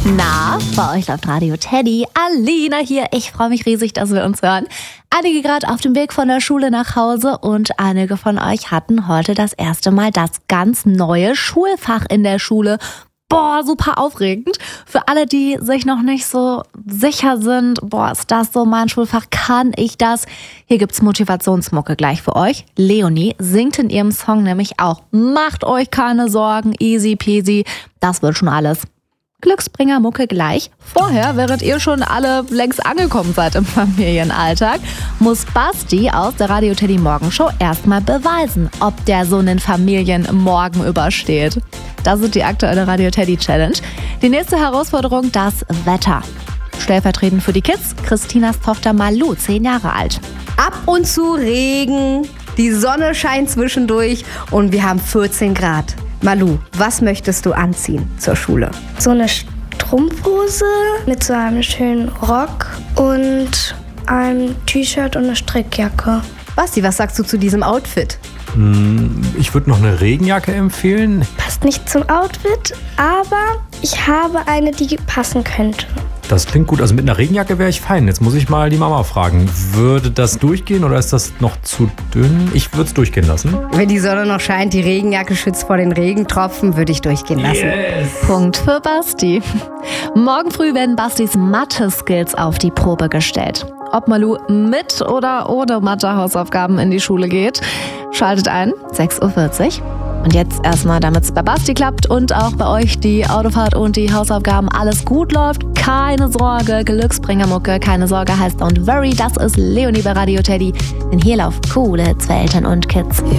Na, bei euch läuft Radio Teddy. Alina hier. Ich freue mich riesig, dass wir uns hören. Einige gerade auf dem Weg von der Schule nach Hause und einige von euch hatten heute das erste Mal das ganz neue Schulfach in der Schule. Boah, super aufregend. Für alle, die sich noch nicht so sicher sind, ist das so mein Schulfach, kann ich das? Hier gibt's Motivationsmucke gleich für euch. Leonie singt in ihrem Song nämlich auch: Macht euch keine Sorgen, easy peasy, das wird schon alles. Glücksbringer Mucke gleich. Vorher, während ihr schon alle längst angekommen seid im Familienalltag, muss Basti aus der Radio Teddy Morgenshow erstmal beweisen, ob der so einen Familienmorgen übersteht. Das ist die aktuelle Radio Teddy Challenge. Die nächste Herausforderung, das Wetter. Stellvertretend für die Kids, Christinas Tochter Malu, 10 Jahre alt. Ab und zu Regen, die Sonne scheint zwischendurch und wir haben 14 Grad. Malu, was möchtest du anziehen zur Schule? So eine Strumpfhose mit so einem schönen Rock und einem T-Shirt und eine Strickjacke. Basti, was sagst du zu diesem Outfit? Ich würde noch eine Regenjacke empfehlen. Passt nicht zum Outfit, aber ich habe eine, die passen könnte. Das klingt gut. Also mit einer Regenjacke wäre ich fein. Jetzt muss ich mal die Mama fragen. Würde das durchgehen oder ist das noch zu dünn? Ich würde es durchgehen lassen. Wenn die Sonne noch scheint, die Regenjacke schützt vor den Regentropfen, würde ich durchgehen lassen. Yes. Punkt für Basti. Morgen früh werden Bastis Mathe-Skills auf die Probe gestellt. Ob Malu mit oder ohne Mathe-Hausaufgaben in die Schule geht, schaltet ein, 6:40 Uhr. Und jetzt erstmal, damit es bei Basti klappt und auch bei euch die Autofahrt und die Hausaufgaben alles gut läuft, keine Sorge, Glücksbringermucke, keine Sorge heißt Don't Worry, das ist Leonie bei Radio Teddy. Denn hier laufen coole Hits für Eltern und Kids.